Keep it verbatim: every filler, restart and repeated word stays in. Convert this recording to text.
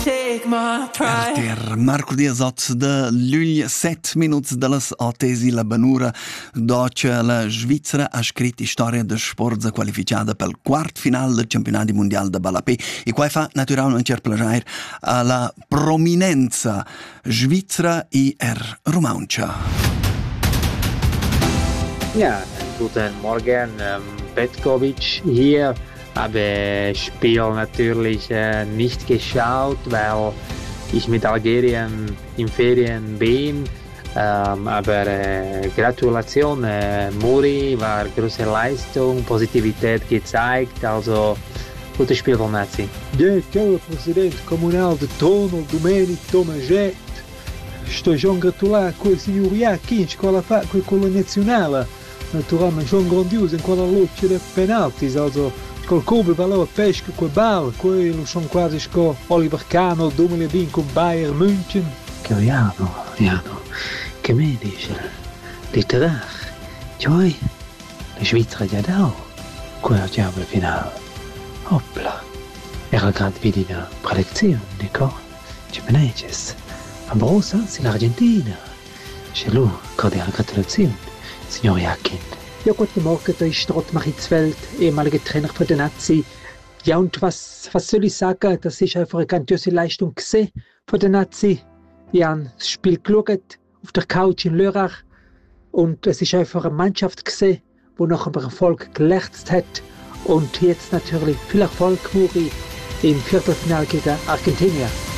Take my pride. Der Marco Diazot de Luglia, sette minuti dallas Otesi la Banura, doce la Svizzera ha scritto storia de sport qualificata pel quart final del campionato mondiale de Balapé e qua fa naturalmente un piacere alla prominenza svizzera e er Romancia. Ja, guten Morgen, ähm, Petkovic hier. Habe Spiel natürlich äh, nicht geschaut, weil ich mit Algerien in Ferien bin. Ähm, aber äh, Gratulation, äh, Muri, war große Leistung, Positivität gezeigt, also gutes Spiel von Nazi. Ja, caro presidente comunal de Tono, Domenico Tomaget. Sto già gratulare quel signor Iacchi in scuola fa con la nazionale. Naturalmente sono grandioso in quella luce dei penalti, also col Kobel valor pesca quel ball, quello sono quasi sco Oliver Kahn o duemilaventi con Bayern München. Che Jano, Jano, che me dice? Litterar, Joy, la Svizzera già da, quella già al finale. Hoppla, era grad vidi una predizione, dico? Ci meneges, a Brosanzi l'Argentina. C'è lui, cordiale gratulazione, signor Jackin. Ja, guten Morgen, da ist Rot Maritzfeld, ehemaliger Trainer von der Nazi. Ja, und was, was soll ich sagen? Das ist einfach eine grandiose Leistung gesehen von der Nazi. Ich habe das Spiel geschaut, auf der Couch in Lörrach. Und es ist einfach eine Mannschaft gesehen, die nach dem Erfolg gelächzt hat. Und jetzt natürlich viel Erfolg, Muri, im Viertelfinale gegen Argentinien.